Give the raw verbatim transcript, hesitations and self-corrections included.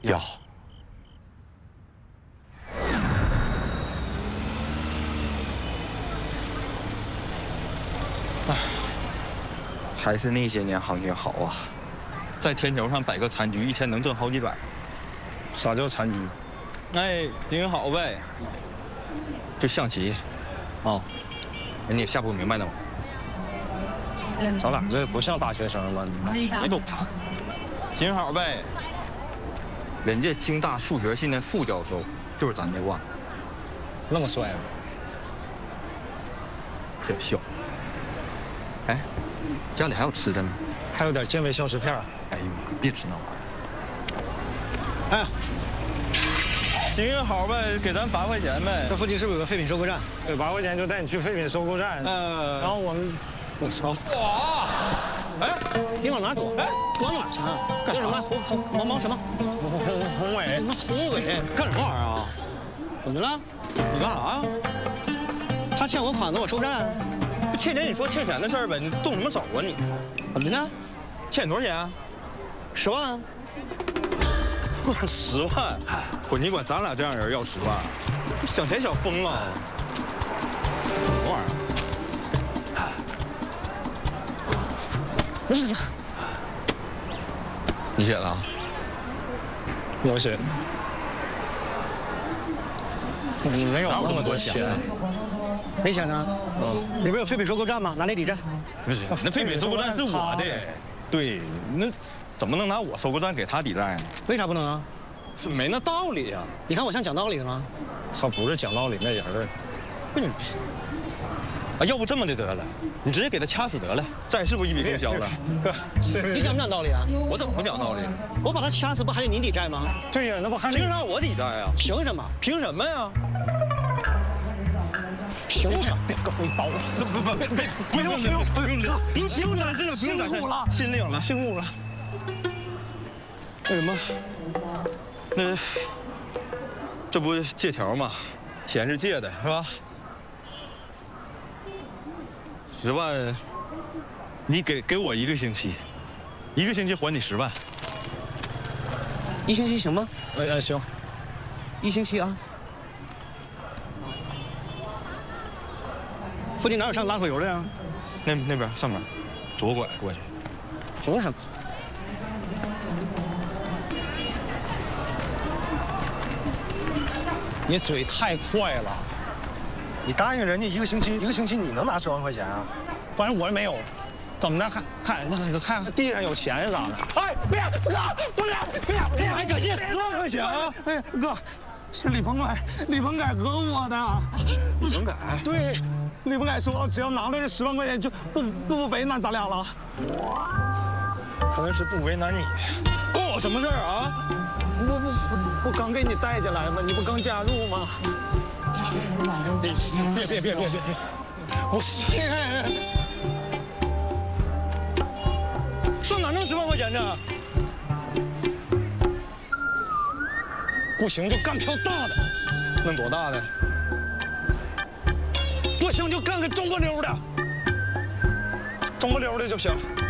要。唉，还是那些年行情好啊，在天桥上摆个残局，一天能挣好几百。 啥叫残局？ 哎，经营好呗，就象棋。哦，你也下不明白呢吗？ 咱俩这不像大学生吗？ 别懂他，经营好呗。人家京大数学系那副教授就是咱这挂， 那么帅吗？ 挺笑。哎，家里还有吃的呢， 还有点健胃消食片。 哎呦，可别吃那玩意儿。哎，经营好呗，给咱八块钱呗。 这附近是不是有个废品收购站？ 给八块钱就带你去废品收购站。 嗯， 然后我们，我操！ 哇！ 哎， 你往哪躲？哎，往哪藏？干什么？洪洪忙忙什么？ 洪洪洪伟， 那洪伟干什么玩意儿啊？ 怎么了？ 你干啥呀？ 他欠我款子，我收债。 不欠钱你说欠钱的事儿呗，你动什么手啊你？ 怎么的？ 欠你多少钱啊？ 十万。 十万？不，你管咱俩这样人要十万？你想钱想疯了？什么玩意儿？你写的？ 我写的。你没有那么多钱。 没钱呢？嗯，里边有废品收购站吗？拿来抵债。 不行，那废品收购站是我的。对，那怎么能拿我收购站给他抵债呢？ 为啥不能啊？ 是没那道理呀！ 你看我像讲道理的吗？ 他不是讲道理那人儿。 不你，啊，要不这么的得了，你直接给他掐死得了，债是不是一笔勾销了？ 你讲不讲道理啊？ 我怎么不讲道理？ 我把他掐死，不还得你抵债吗？ 对呀，那不还凭啥我抵债呀？ 凭什么？ 凭什么呀？ 凭什么？ 别跟我刀！不不别别不用不用不用不用！您辛苦了，辛苦了，心领了，辛苦了。那什么，那这不借条吗？钱是借的，是吧？十万，你给给我一个星期，一个星期还你十万。 一星期行吗？ 哎哎行， 一星期啊。附近哪有上拉口油的呀？ 那那边上面，左拐过去。 凭什么？ 你嘴太快了。你答应人家一个星期，一个星期你能拿十万块钱啊？反正我也没有。怎么的？看看那个看地上有钱是咋的？哎，别哥，不是，别别，还想借十万块钱啊？ 哎，哥，是李鹏凯，李鹏凯讹我的。 李鹏凯？ 对，李鹏凯说只要拿了这十万块钱就不不为难咱俩了。 他那是不为难你，关我什么事儿啊？ 我我我刚给你带进来吗？你不刚加入吗？ 别别别别别别！ 我信。上哪弄十万块钱呢？ 不行就干票大的。 弄多大的？ 不行就干个中不溜的，中不溜的就行。